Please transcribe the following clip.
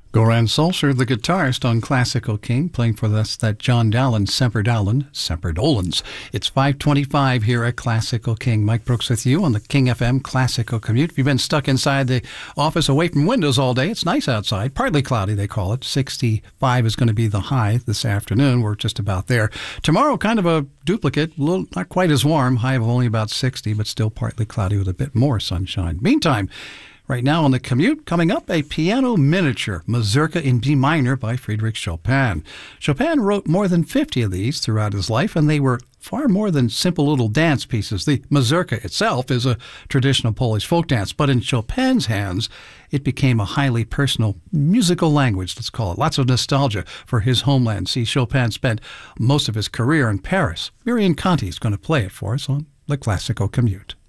Goran Solskjaer, the guitarist on Classical King, playing for us that John Dowland, Semper Dolans. It's 5:25 here at Classical King. Mike Brooks with you on the King FM Classical Commute. If you've been stuck inside the office away from windows all day, it's nice outside. Partly cloudy, they call it. 65 is going to be the high this afternoon. We're just about there. Tomorrow, kind of a duplicate, a little, not quite as warm. High of only about 60, but still partly cloudy with a bit more sunshine. Meantime, right now on the commute, coming up, a piano miniature, Mazurka in B minor by Frédéric Chopin. Chopin wrote more than 50 of these throughout his life, and they were far more than simple little dance pieces. The mazurka itself is a traditional Polish folk dance, but in Chopin's hands, it became a highly personal musical language, let's call it. Lots of nostalgia for his homeland. See, Chopin spent most of his career in Paris. Miriam Conti is going to play it for us on the Classical Commute.